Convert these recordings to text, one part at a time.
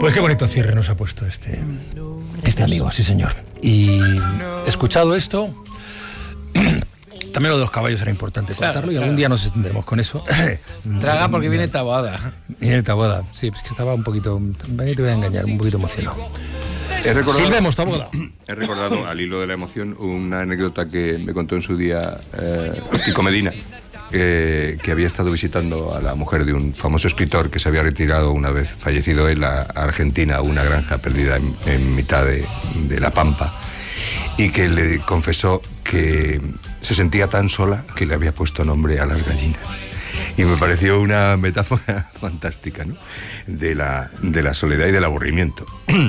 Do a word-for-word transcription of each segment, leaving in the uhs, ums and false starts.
Pues qué bonito cierre nos ha puesto este, este amigo, sí señor. Y escuchado esto, también lo de los caballos era importante contarlo, claro, y algún claro. día nos extenderemos con eso. Traga porque viene Taboada. Viene Taboada, sí, es que estaba un poquito, te voy a engañar, un poquito emocionado. He recordado, Silvemos, Taboada. He recordado, al hilo de la emoción, una anécdota que me contó en su día eh, Tico Medina, eh, que había estado visitando a la mujer de un famoso escritor que se había retirado una vez fallecido él a Argentina, a una granja perdida en, en mitad de, de la pampa, y que le confesó que se sentía tan sola que le había puesto nombre a las gallinas. Y me pareció una metáfora fantástica, ¿no? de, la, de la soledad y del aburrimiento.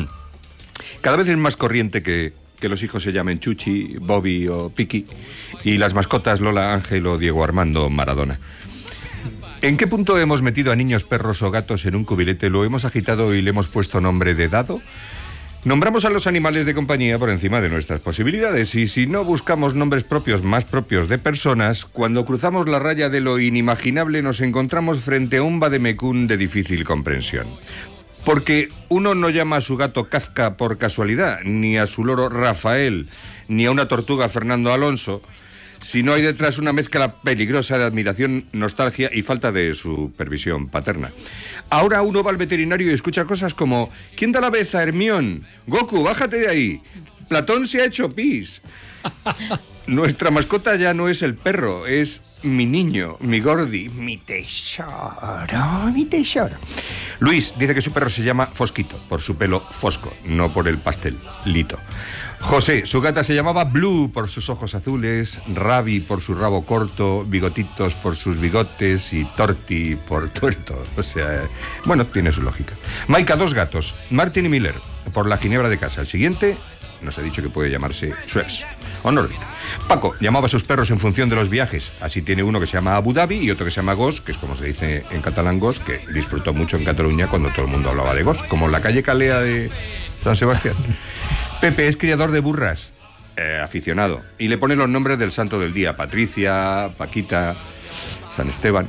Cada vez es más corriente que, que los hijos se llamen Chuchi, Bobby o Piki, y las mascotas Lola, Ángel o Diego Armando Maradona. ¿En qué punto hemos metido a niños, perros o gatos en un cubilete, lo hemos agitado y le hemos puesto nombre de dado? Nombramos a los animales de compañía por encima de nuestras posibilidades, y si no buscamos nombres propios más propios de personas, cuando cruzamos la raya de lo inimaginable nos encontramos frente a un vademecum de difícil comprensión. Porque uno no llama a su gato Kafka por casualidad, ni a su loro Rafael, ni a una tortuga Fernando Alonso, si no hay detrás una mezcla peligrosa de admiración, nostalgia y falta de supervisión paterna. Ahora uno va al veterinario y escucha cosas como: ¿quién da la vez a Hermión? Goku, bájate de ahí. Platón se ha hecho pis. Nuestra mascota ya no es el perro, es mi niño, mi gordi, mi tesoro, mi tesoro. Luis dice que su perro se llama Fosquito, por su pelo fosco, no por el pastelito. José, su gata se llamaba Blue por sus ojos azules, Rabi por su rabo corto, Bigotitos por sus bigotes y Torti por tuerto. O sea, bueno, tiene su lógica. Maika, dos gatos, Martin y Miller, por la ginebra de casa. El siguiente nos ha dicho que puede llamarse Schweppes o Nordic. Paco llamaba a sus perros en función de los viajes. Así tiene uno que se llama Abu Dhabi y otro que se llama Gos, que es como se dice en catalán Gos, que disfrutó mucho en Cataluña cuando todo el mundo hablaba de Gos, como la calle Calea de San Sebastián. Pepe es criador de burras, eh, aficionado, y le pone los nombres del santo del día: Patricia, Paquita, San Esteban.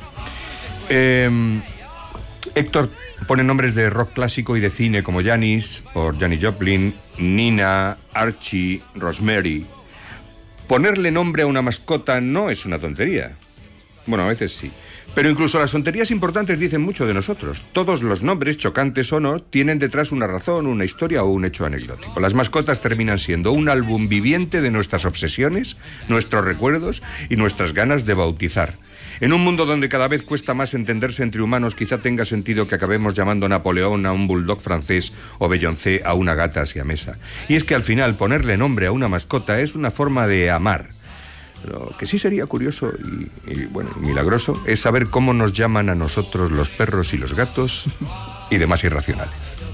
Eh, Héctor pone nombres de rock clásico y de cine como Janis, por Janis Joplin, Nina, Archie, Rosemary. Ponerle nombre a una mascota no es una tontería. Bueno, a veces sí. Pero incluso las tonterías importantes dicen mucho de nosotros. Todos los nombres, chocantes o no, tienen detrás una razón, una historia o un hecho anecdótico. Las mascotas terminan siendo un álbum viviente de nuestras obsesiones, nuestros recuerdos y nuestras ganas de bautizar. En un mundo donde cada vez cuesta más entenderse entre humanos, quizá tenga sentido que acabemos llamando Napoleón a un bulldog francés o Beyoncé a una gata siamesa. Y es que al final ponerle nombre a una mascota es una forma de amar. Lo que sí sería curioso y, y bueno, milagroso es saber cómo nos llaman a nosotros los perros y los gatos y demás irracionales.